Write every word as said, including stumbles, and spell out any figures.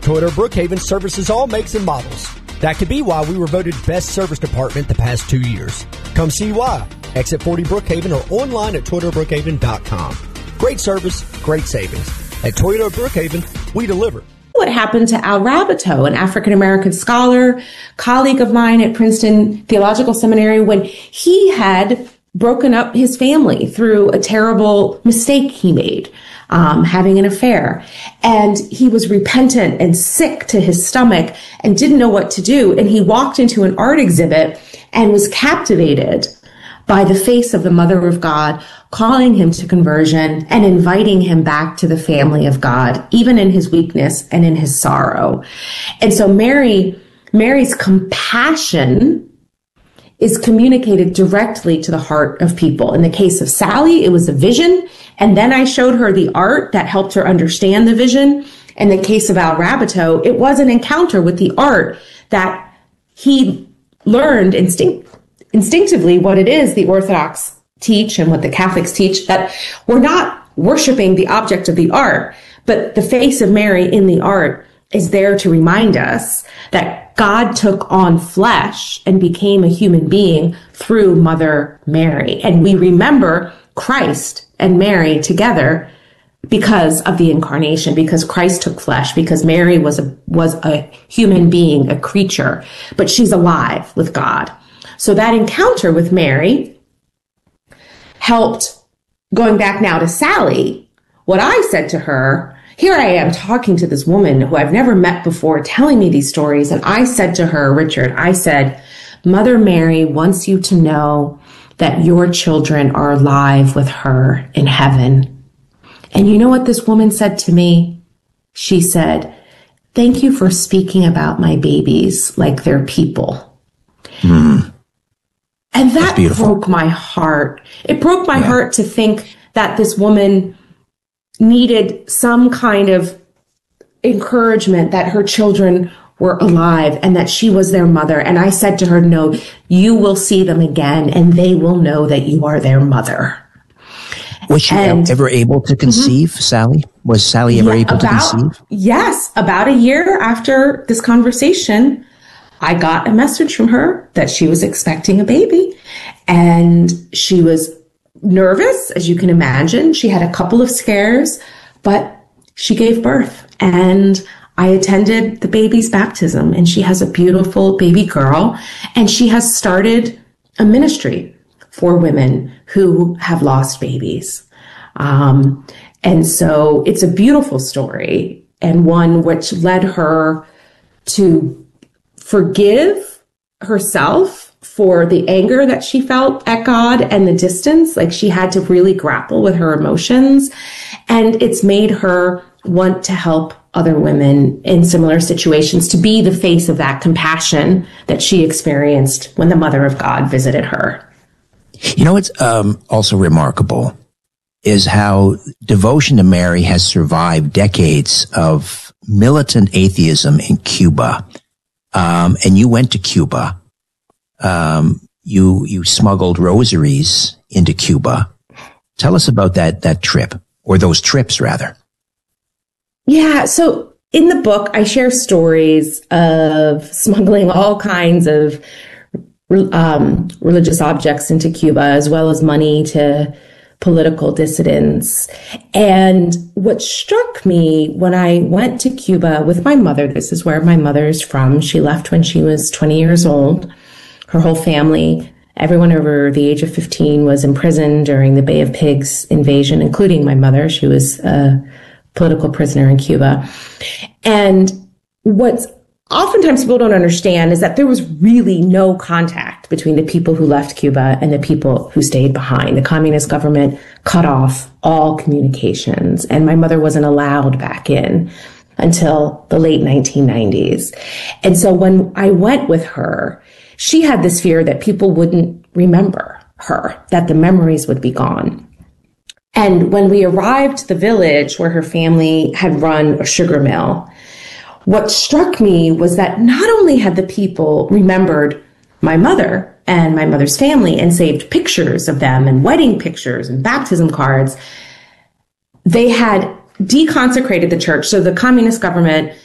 Toyota Brookhaven services all makes and models. That could be why we were voted best service department the past two years. Come see why. Exit forty Brookhaven or online at toyota brookhaven dot com. Great service, great savings. At Toyota Brookhaven, we deliver. What happened to Al Raboteau, an African-American scholar, colleague of mine at Princeton Theological Seminary, when he had broken up his family through a terrible mistake he made, um, having an affair. And he was repentant and sick to his stomach and didn't know what to do. And he walked into an art exhibit and was captivated by the face of the Mother of God, calling him to conversion and inviting him back to the family of God, even in his weakness and in his sorrow. And so Mary, Mary's compassion is communicated directly to the heart of people. In the case of Sally, it was a vision. And then I showed her the art that helped her understand the vision. In the case of Al Raboteau, it was an encounter with the art that he learned instinct, instinctively what it is the Orthodox teach and what the Catholics teach, that we're not worshiping the object of the art, but the face of Mary in the art is there to remind us that God took on flesh and became a human being through Mother Mary. And we remember Christ and Mary together because of the incarnation, because Christ took flesh, because Mary was a, was a human being, a creature, but she's alive with God. So that encounter with Mary helped, going back now to Sally, what I said to her, here I am talking to this woman who I've never met before, telling me these stories. And I said to her, Richard, I said, Mother Mary wants you to know that your children are alive with her in heaven. And you know what this woman said to me? She said, thank you for speaking about my babies like they're people. Mm. And that broke my heart. It broke my yeah. heart to think that this woman needed some kind of encouragement that her children were alive and that she was their mother. And I said to her, no, you will see them again and they will know that you are their mother. Was she and, ever able to conceive, mm-hmm. Sally? Was Sally ever yeah, able about, to conceive? Yes. About a year after this conversation, I got a message from her that she was expecting a baby, and she was nervous, as you can imagine. She had a couple of scares, but she gave birth, and I attended the baby's baptism, and she has a beautiful baby girl, and she has started a ministry for women who have lost babies. Um, and so it's a beautiful story, and one which led her to forgive herself for the anger that she felt at God and the distance. Like, she had to really grapple with her emotions. And it's made her want to help other women in similar situations, to be the face of that compassion that she experienced when the Mother of God visited her. You know what's um, also remarkable is how devotion to Mary has survived decades of militant atheism in Cuba. Um, and you went to Cuba. Um, you, you smuggled rosaries into Cuba. Tell us about that, that trip, or those trips rather. Yeah. So in the book, I share stories of smuggling all kinds of, um, religious objects into Cuba, as well as money to political dissidents. And what struck me when I went to Cuba with my mother, this is where my mother is from. She left when she was twenty years old. Her whole family, everyone over the age of fifteen, was imprisoned during the Bay of Pigs invasion, including my mother. She was a political prisoner in Cuba. And what's oftentimes people don't understand is that there was really no contact between the people who left Cuba and the people who stayed behind. The communist government cut off all communications, and my mother wasn't allowed back in until the late nineteen nineties. And so when I went with her, she had this fear that people wouldn't remember her, that the memories would be gone. And when we arrived at the village where her family had run a sugar mill, what struck me was that not only had the people remembered my mother and my mother's family and saved pictures of them and wedding pictures and baptism cards, they had deconsecrated the church. So the communist government